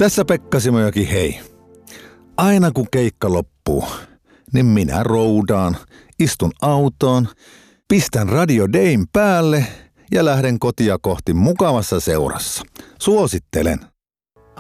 Tässä Pekka Simojoki, hei. Aina kun keikka loppuu, niin minä roudaan, istun autoon, pistän Radio Dayn päälle ja lähden kotia kohti mukavassa seurassa. Suosittelen.